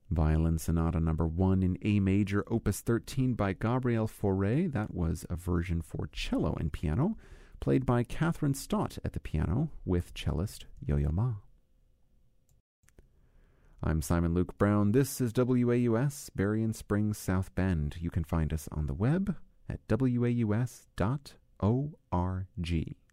Violin Sonata Number 1 in A Major, Opus 13 by Gabriel Fauré. That was a version for cello and piano, played by Catherine Stott at the piano with cellist Yo-Yo Ma. I'm Simon Luke Brown. This is WAUS, Berrien Springs, South Bend. You can find us on the web at waus.org.